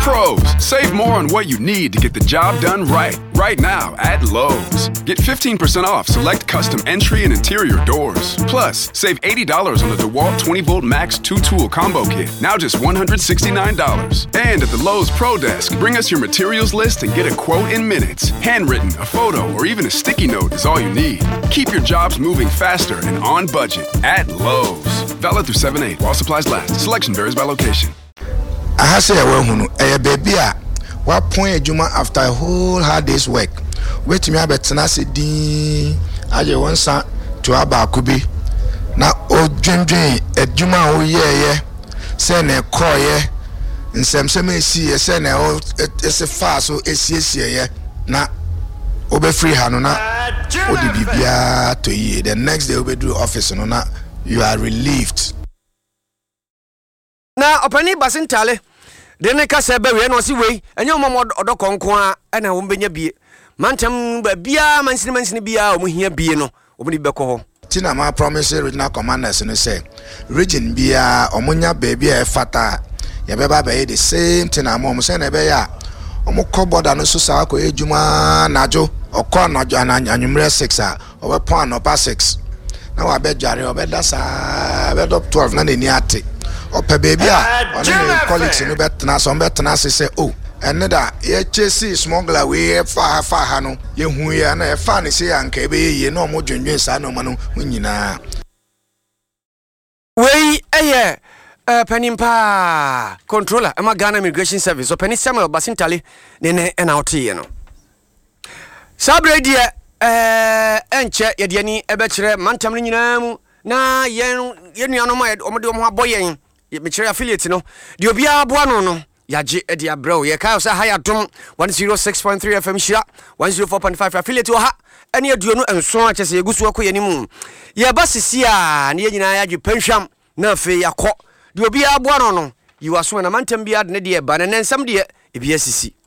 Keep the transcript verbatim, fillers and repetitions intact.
Pros, save more on what you need to get the job done right. Right now at Lowe's. Get fifteen percent off select custom entry and interior doors. Plus, save eighty dollars on the DeWalt twenty volt Max two tool combo kit. Now just one hundred sixty-nine dollars. And at the Lowe's Pro Desk, bring us your materials list and get a quote in minutes. Handwritten, a photo, or even a sticky note is all you need. Keep your jobs moving faster and on budget at Lowe's. Valid through seven eight while supplies last. Selection varies by location. I say a woman, a baby. What point Juma after a whole hard day's work? Wait me about Tanasi D. I just want some to Abakubi. Now, oh, dream dream, a Juma, oh, yeah, yeah. Send a call, yeah. And some some see a send a oh, it's a fast, so it's yes, yeah. Now, Obe free Hanona, Odi Bibia to ye. The next day, Obe do office, and now you are relieved. Now, Openi Basintale. Dene ka se be we no si we enye omomo odokonko a na wo benya bie mantem ba bia mansini mansini bia o mu hia bie no o mu be ko ho tina ma promise regional commanders no say region bia omunya baby e fata ye be ba be the same tina mo mo say na be ya omo ko border no so sa ko ejuma najo okọ najo ananwumre six a o be pon no pa six na wa be jare o be da sa be do twelve na ni ate opa baby a on colleagues no betna so betna say oh eneda ye chase smuggler we fa fa ha no ye hu ye na e fa ne say anka be ye no mo dwendwen sa no ma no nyina we eye eh panimpa controller ama Ghana Immigration Service so pani Samuel Basintale ne ne na otie no sabre die eh enche ye de ni e be kire mantam no nyina mu na ye ye nuano ma omode omo aboyen me chere affiliate no de obi aboa no no yaje e dia bro ye ka say high adom one oh six point three F M shira one oh four point five affiliate o ha ene aduonu enso a chese yegusu akoye ni mu ye basisi a ne nyina yaje panhwam na afi yakọ de obi aboa no no yiwaso na mantam bia de ne de ba ne nsam de e bia sisi